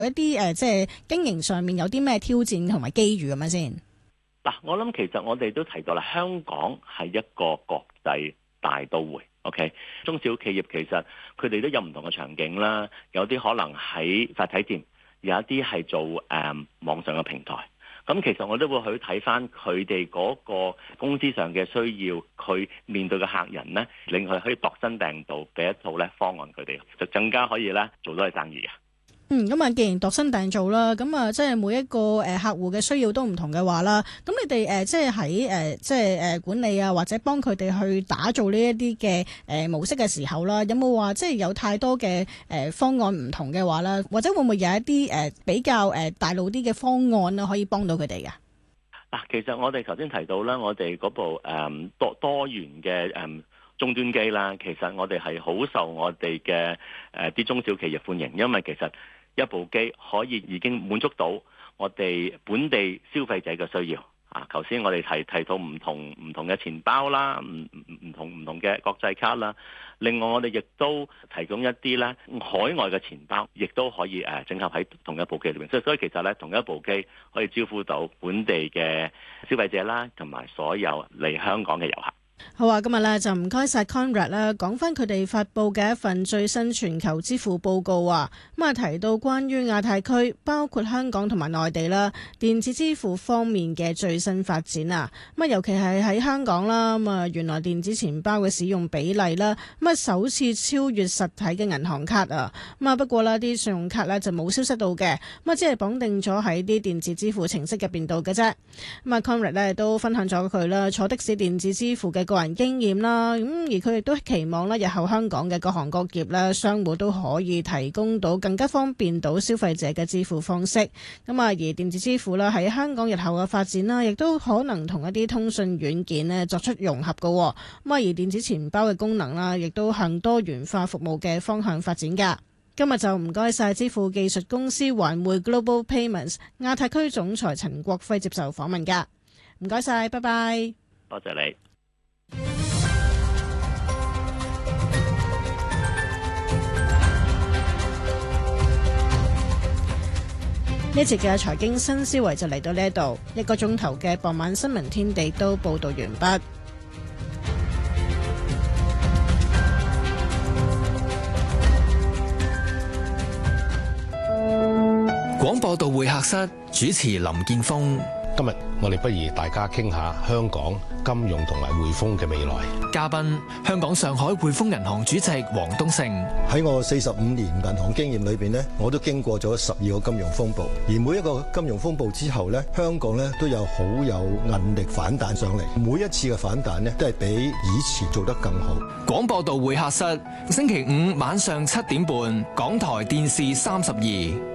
一啲即係經營上面有啲咩挑戰同埋機遇咁樣先？ 嗱，我諗其實我哋都提到啦，香港係一個國際大都會。OK， 中小企業其實佢哋都有唔同嘅場景啦，有啲可能喺實體店，有一啲係做網上嘅平台。咁其實我都會去睇翻佢哋嗰個公司上嘅需要，佢面對嘅客人呢，令佢可以度身訂造俾一套咧方案，佢哋就更加可以咧做到係生意嘅。 咁啊，既然度身訂造啦，咁啊，即係每一個客戶嘅需要都唔同嘅話啦，咁你哋即係喺即係管理啊，或者幫佢哋去打造呢一啲嘅模式嘅時候啦，有冇話即係有太多嘅方案唔同嘅話啦，或者會唔會有一啲比較大路啲嘅方案啦，可以幫到佢哋嘅？ 嗱，其實我哋頭先提到啦，我哋嗰部多元嘅終端機啦，其實我哋係好受我哋嘅啲中小企業歡迎，因為其實一部機可以已經滿足到我哋本地消費者嘅需要啊！頭先我哋提到唔同嘅錢包啦，唔同嘅國際卡啦。另外我哋亦都提供一啲咧海外嘅錢包，亦都可以整合喺同一部機裏面。所以其實咧同一部機可以招呼到本地嘅消費者啦，同埋所有嚟香港嘅遊客。 好啊，今日咧就唔該晒 Conrad 啦，講翻佢哋發佈嘅一份最新全球支付報告啊，咁啊提到關於亞太區包括香港同埋內地啦，電子支付方面嘅最新發展啊，咁啊尤其係喺香港啦，咁啊原來電子錢包嘅使用比例啦，咁啊首次超越實體嘅銀行卡啊，咁啊不過啦啲信用卡咧就冇消失到嘅，咁啊只係綁定咗喺啲電子支付程式入邊度嘅啫。咁啊 Conrad 咧都分享咗佢啦坐的士電子支付嘅個人經驗啦，咁而佢亦都期望咧，日後香港嘅各行各業咧，商戶都可以提供到更加方便到消費者嘅支付方式。咁啊，而電子支付啦喺香港日後嘅發展啦，亦都可能同一啲通訊軟件咧作出融合嘅。咁啊，而電子錢包嘅功能啦，亦都向多元化服務嘅方向發展噶。今日就唔該晒支付技術公司環匯 Global Payments 亞太區總裁陳國輝接受訪問噶。唔該晒，拜拜。 多謝你。 呢節嘅財經新思維就嚟到呢度，一個鐘頭嘅傍晚新聞天地都報道完畢。 廣播道會客室主持林建峰。 今日我哋不如大家傾下香港金融同埋匯豐嘅未來。 嘉賓香港上海匯豐銀行主席黃東勝。 喺我45年銀行經驗裏邊呢，我都經過咗12個金融風暴，而每一個金融風暴之後呢，香港呢都有好有韌力反彈上嚟。每一次嘅反彈呢，都係比以前做得更好。 廣播道會客室星期五晚上7點半，港台電視32。